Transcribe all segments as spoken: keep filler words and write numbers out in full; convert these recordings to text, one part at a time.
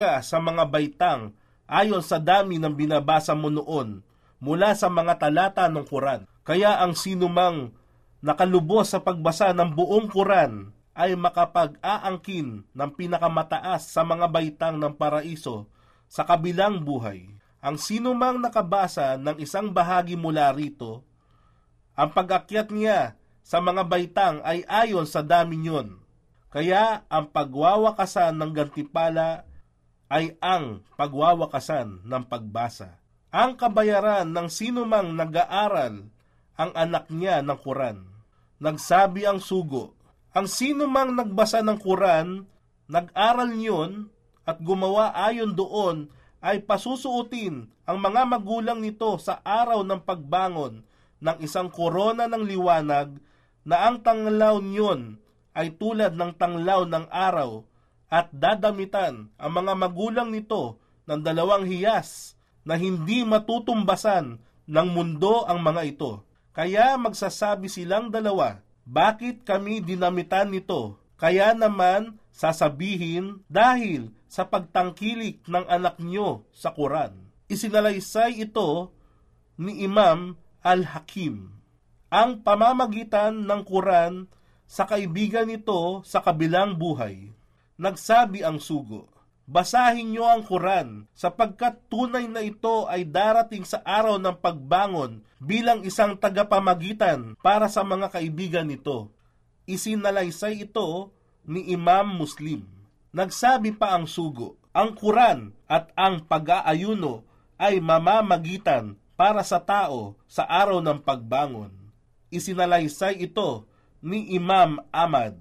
sa mga baitang ayon sa dami ng binabasa mo noon mula sa mga talata ng Quran. Kaya ang sinumang nakalubos sa pagbasa ng buong Quran ay makapag-aangkin ng pinakamataas sa mga baitang ng paraiso sa kabilang buhay. Ang sinumang nakabasa ng isang bahagi mula rito, ang pag-akyat niya sa mga baitang ay ayon sa dami niyon. Kaya ang pagwawakasan ng gantimpala ay ang pagwawakasan ng pagbasa. Ang kabayaran ng sinumang nag-aaral ang anak niya ng Quran. Nagsabi ang sugo, ang sinumang nagbasa ng Quran, nag-aral niyon at gumawa ayon doon ay pasusuotin ang mga magulang nito sa araw ng pagbangon ng isang korona ng liwanag na ang tanglaw niyon ay tulad ng tanglaw ng araw at dadamitan ang mga magulang nito ng dalawang hiyas na hindi matutumbasan ng mundo ang mga ito. Kaya magsasabi silang dalawa, bakit kami dinamitan nito? Kaya naman sasabihin, dahil sa pagtangkilik ng anak nyo sa Quran. Isinalaysay ito ni Imam Al-Hakim. Ang pamamagitan ng Quran sa kaibigan nito sa kabilang buhay. Nagsabi ang sugo, basahin nyo ang Quran sapagkat tunay na ito ay darating sa araw ng pagbangon bilang isang tagapamagitan para sa mga kaibigan nito. Isinalaysay ito ni Imam Muslim. Nagsabi pa ang sugo, ang Quran at ang pag-aayuno ay mamamagitan para sa tao sa araw ng pagbangon. Isinalaysay ito ni Imam Ahmad.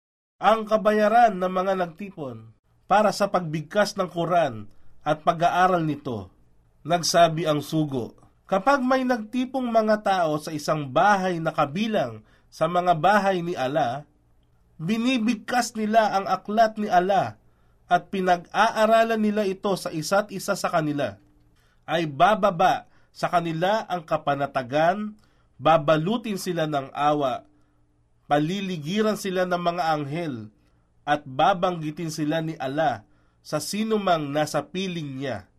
Ang kabayaran ng mga nagtipon para sa pagbigkas ng Quran at pag-aaral nito. Nagsabi ang sugo, kapag may nagtipong mga tao sa isang bahay na kabilang sa mga bahay ni Allah, binibigkas nila ang aklat ni Allah at pinag-aaralan nila ito sa isa't isa sa kanila. Ay bababa sa kanila ang kapanatagan, babalutin sila ng awa, paliligiran sila ng mga anghel, at babanggitin sila ni Allah sa sinumang nasa piling niya.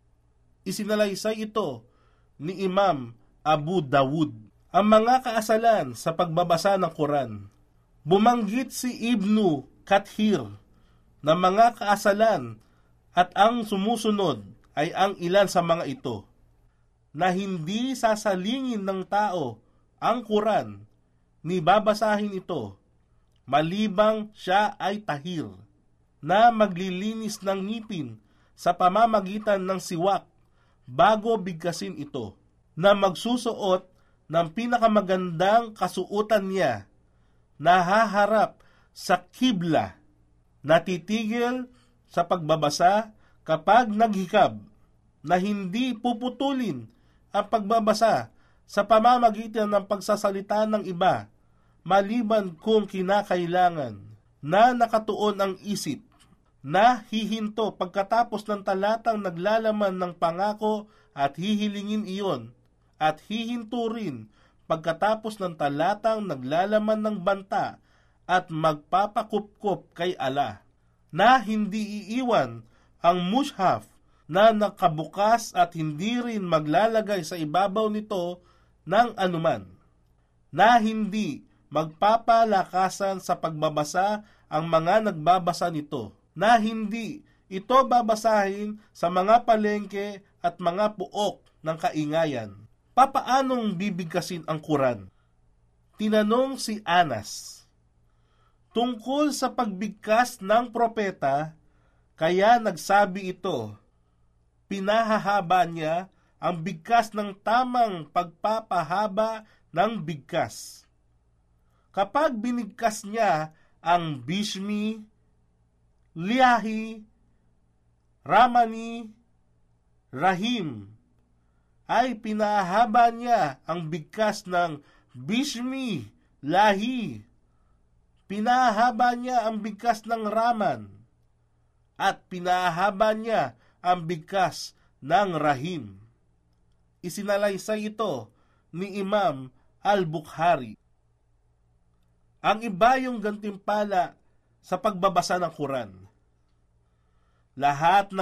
Isinalaysay ito ni Imam Abu Dawud. Ang mga kaasalan sa pagbabasa ng Quran. Bumanggit si Ibnu Kathir na mga kaasalan at ang sumusunod ay ang ilan sa mga ito, na hindi sasalingin ng tao ang Quran ni babasahin ito, malibang siya ay tahir, na maglilinis ng ngipin sa pamamagitan ng siwak bago bigkasin ito, na magsusuot ng pinakamagandang kasuotan niya, nahaharap sa kibla, natitigil sa pagbabasa kapag naghikab, na hindi puputulin ang pagbabasa sa pamamagitan ng pagsasalita ng iba, maliban kung kinakailangan, na nakatuon ang isip, na hihinto pagkatapos ng talatang naglalaman ng pangako at hihilingin iyon, at hihinto rin pagkatapos ng talatang naglalaman ng banta at magpapakupkop kay Allah, na hindi iiwan ang mushaf na nakabukas at hindi rin maglalagay sa ibabaw nito ng anuman, na hindi magpapalakasan sa pagbabasa ang mga nagbabasa nito, na hindi ito babasahin sa mga palengke at mga puok ng kaingayan. Papaanong bibigkasin ang Quran? Tinanong si Anas. Tungkol sa pagbigkas ng propeta, kaya nagsabi ito, pinahahaba niya ang bigkas ng tamang pagpapahaba ng bigkas. Kapag binigkas niya ang Bishmi, Liahi, Ramani, Rahim, ay pinahaba niya ang bigkas ng Bishmi, Lahi, pinahaba niya ang bigkas ng Raman, at pinahaba niya ang bigkas ng Rahim. Isinalaysay ito ni Imam Al-Bukhari. Ang iba yung gantimpala sa pagbabasa ng Quran. lahat ng